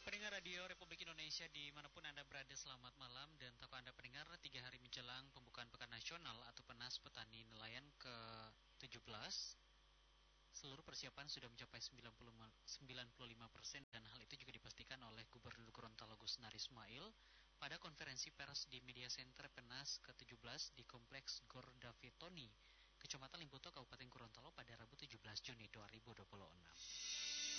Pendengar Radio Republik Indonesia dimanapun Anda berada, selamat malam. Dan tahukah Anda pendengar, 3 hari menjelang pembukaan Pekan Nasional atau PENAS Petani Nelayan ke-17, seluruh persiapan sudah mencapai 95% dan hal itu juga dipastikan oleh Gubernur Gorontalo Gusnar Ismail pada konferensi pers di Media Center PENAS ke-17 di Kompleks Gor Davitoni, Kecamatan Limboto, Kabupaten Gorontalo pada Rabu 17 Juni 2026.